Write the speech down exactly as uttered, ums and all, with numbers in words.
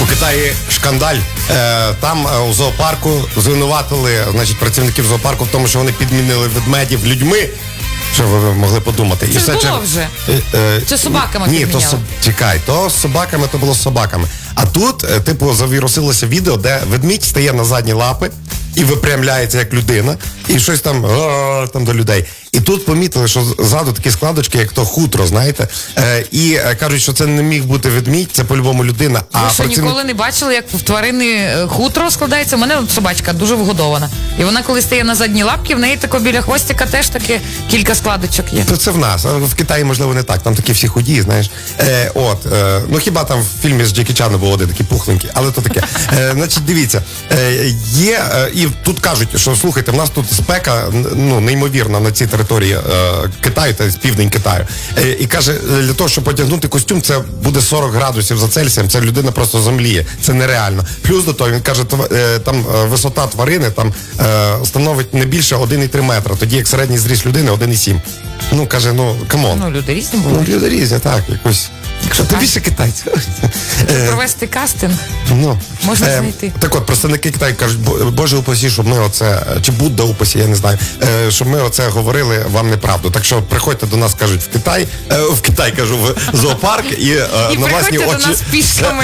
У Китаї шкандаль. Е, там е, у зоопарку звинуватили, значить, працівників зоопарку в тому, що вони підмінили ведмедів людьми. Що ви могли подумати? Це І все було чер... вже. Е, е, Чи собаками Ні, підміняли? то со... чекай, то з собаками, то було з собаками. А тут, е, типу, завірусилося відео, де ведмідь стає на задні лапи і випрямляється як людина, і щось там, о, там до людей. І тут помітили, що ззаду такі складочки, як то хутро, знаєте. Е, і е, кажуть, що це не міг бути ведмідь, це по-любому людина. Ви А що, працівник... ніколи не бачили, як в тварини е, хутро складається? У мене от собачка дуже вгодована. І вона, коли стає на задні лапки, в неї тако біля хвостика теж таки кілька складочок є. То це в нас. А в Китаї, можливо, не так. Там такі всі худі, знаєш. Е, от, е, ну хіба там в фільмі з Джекі Чаном було один такий пухленький, але то таке. Е, значить, дивіться, е, є, е, і тут кажуть, що слухайте, в нас тут спека, ну, неймовірна на цій території е, Китаю, та південь Китаю. Е, і каже, для того, щоб одягнути костюм, це буде сорок градусів за Цельсієм, це людина просто замліє. Це нереально. Плюс до того, він каже, тв- е, там е, висота тварини там е, становить не більше один і три метра, тоді як середній зріст людини один і сім. Ну, каже, ну, камон. Ну, люди різні Ну, були. люди різні, так, якось. Якщо Ти так. більше китайців. Провести кастинг. Ну, Можна е, знайти. Так от, представники Китаю кажуть, «Бо- Боже упасі, щоб ми оце, чи Будда упасі, я не знаю, е, щоб ми оце говорили вам неправду. Так що приходьте до нас, кажуть, в Китай, е, в Китай, кажу, в зоопарк і, е, І на власні приходьте очі... до нас пішками.